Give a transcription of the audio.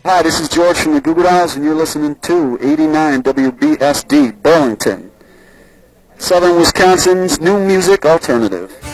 Hi, this is George from the Goo Goo Dolls, and you're listening to 89 WBSD Burlington, Southern Wisconsin's new music alternative.